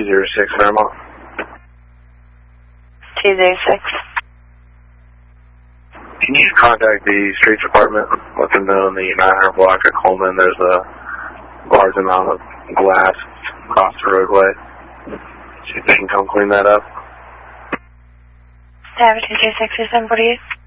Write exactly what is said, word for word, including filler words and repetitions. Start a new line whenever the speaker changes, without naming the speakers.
two zero six, Fairmont.
two zero six.
Can you contact the street department? Let them know in the nine hundred block of Coleman there's a large amount of glass across the roadway. See if they can come clean that up.
David two zero six, is somebody?